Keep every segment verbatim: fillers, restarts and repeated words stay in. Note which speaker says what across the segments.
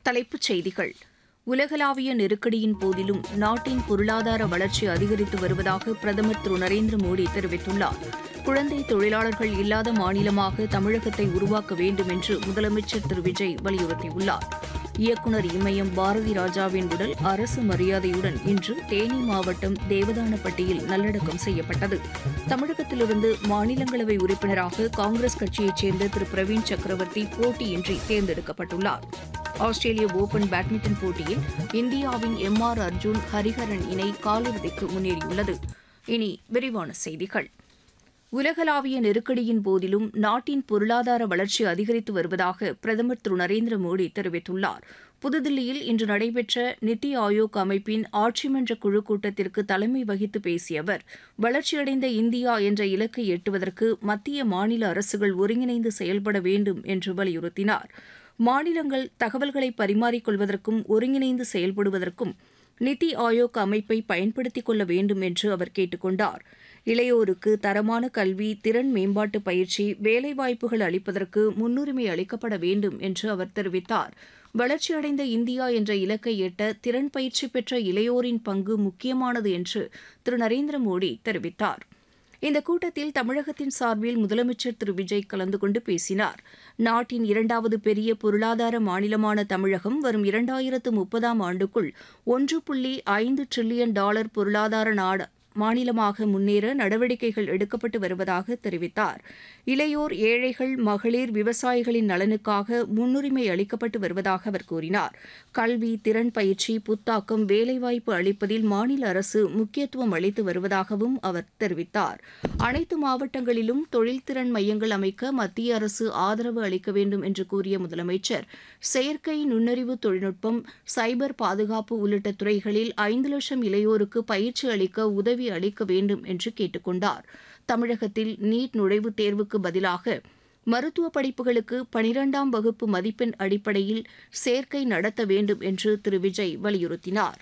Speaker 1: தலைப்புச் செய்திகள். உலகளாவிய நெருக்கடியின் போதிலும் நாட்டின் பொருளாதார வளர்ச்சி அதிகரித்து வருவதாக பிரதமர் திரு நரேந்திர மோடி தெரிவித்துள்ளார். குழந்தை தொழிலாளர்கள் இல்லாத மாநிலமாக தமிழகத்தை உருவாக்க வேண்டும் என்று முதலமைச்சர் திரு விஜய் வலியுறுத்தியுள்ளார். இயக்குநர் இமயம் பாரதி ராஜாவின் உடல் அரசு மரியாதையுடன் இன்று தேனி மாவட்டம் தேவதானப்பட்டியில் நல்லடக்கம் செய்யப்பட்டது. தமிழகத்திலிருந்து மாநிலங்களவை உறுப்பினராக காங்கிரஸ் கட்சியைச் சேர்ந்த திரு பிரவீன் சக்கரவர்த்தி போட்டியின்றி தேர்ந்தெடுக்கப்பட்டுள்ளார். ஆஸ்திரேலிய ஓபன் பேட்மிண்டன் போட்டியில் இந்தியாவின் எம் ஆர் அர்ஜுன் ஹரிஹரன் இணை காலிறுதிக்கு முன்னேறியுள்ளது. இனி விரிவான செய்திகள். உலகளாவிய நெருக்கடியின் போதிலும் நாட்டின் பொருளாதார வளர்ச்சி அதிகரித்து வருவதாக பிரதமர் திரு நரேந்திர மோடி தெரிவித்துள்ளார். புதுதில்லியில் இன்று நடைபெற்ற நித்தி ஆயோக் அமைப்பின் ஆட்சிமன்ற குழு கூட்டத்திற்கு தலைமை வகித்து பேசிய அவர், வளர்ச்சியடைந்த இந்தியா என்ற இலக்கை எட்டுவதற்கு மத்திய மாநில அரசுகள் ஒருங்கிணைந்து செயல்பட வேண்டும் என்று வலியுறுத்தினார். மாநிலங்கள் தகவல்களை பரிமாறிக்கொள்வதற்கும் ஒருங்கிணைந்து செயல்படுவதற்கும் நித்தி ஆயோக் அமைப்பை பயன்படுத்திக் கொள்ள வேண்டும் என்று அவர் கேட்டுக் கொண்டார். இளையோருக்கு தரமான கல்வி, திறன் மேம்பாட்டு பயிற்சி, வேலைவாய்ப்புகள் அளிப்பதற்கு முன்னுரிமை அளிக்கப்பட வேண்டும் என்று அவர் தெரிவித்தார். வளர்ச்சியடைந்த இந்தியா என்ற இலக்கை எட்ட திறன் பயிற்சி பெற்ற இளையோரின் பங்கு முக்கியமானது என்று திரு நரேந்திர மோடி தெரிவித்தார். இந்த கூட்டத்தில் தமிழகத்தின் சார்பில் முதலமைச்சர் திரு விஜய் கலந்து கொண்டு பேசினார். நாட்டின் இரண்டாவது பெரிய பொருளாதார மாநிலமான தமிழகம் வரும் இரண்டாயிரத்து முப்பதாம் ஆண்டுக்குள் ஒன்று புள்ளி ஐந்து டிரில்லியன் டாலர் பொருளாதார நாடு மாநிலமாக முன்னேற நடவடிக்கைகள் எடுக்கப்பட்டு வருவதாக தெரிவித்தார். இளையோர், ஏழைகள், மகளிர், விவசாயிகளின் நலனுக்காக முன்னுரிமை அளிக்கப்பட்டு வருவதாக அவர் கூறினார். கல்வி, திறன் பயிற்சி, புத்தாக்கம், வேலைவாய்ப்பு அளிப்பதில் மாநில அரசு முக்கியத்துவம் அளித்து வருவதாகவும் அவர் தெரிவித்தார். அனைத்து மாவட்டங்களிலும் தொழில்திறன் மையங்கள் அமைக்க மத்திய அரசு ஆதரவு அளிக்க வேண்டும் என்று கூறிய முதலமைச்சர், செயற்கை நுண்ணறிவு தொழில்நுட்பம், சைபர் பாதுகாப்பு உள்ளிட்ட துறைகளில் ஐந்து லட்சம் இளையோருக்கு பயிற்சி அளிக்க உதவி அளிக்க வேண்டும் என்று கேட்டுக் கொண்டார். தமிழகத்தில் நீட் நுழைவுத் தேர்வுக்கு பதிலாக மருத்துவ படிப்புகளுக்கு பனிரெண்டாம் வகுப்பு மதிப்பெண் அடிப்படையில் சேர்க்கை நடத்த வேண்டும் என்று திரு விஜய் வலியுறுத்தினார்.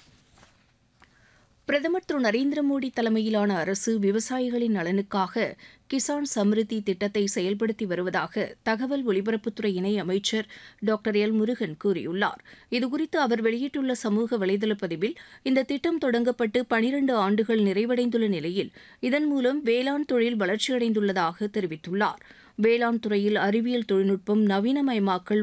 Speaker 1: பிரதமர் திரு நரேந்திர மோடி தலைமையிலான அரசு விவசாயிகளின் நலனுக்காக கிசான் சம்ரித்தி திட்டத்தை செயல்படுத்தி வருவதாக தகவல் ஒலிபரப்புத்துறை இணை அமைச்சர் டாக்டர் எல் முருகன் கூறியுள்ளார். இதுகுறித்து அவர் வெளியிட்டுள்ள சமூக வலைதள பதிவில், இந்த திட்டம் தொடங்கப்பட்டு பனிரண்டு ஆண்டுகள் நிறைவடைந்துள்ள நிலையில் இதன் மூலம் வேளாண் தொழில் வளர்ச்சியடைந்துள்ளதாக தெரிவித்துள்ளார். வேளாண் துறையில் அறிவியல் தொழில்நுட்பம், நவீனமயமாக்கல்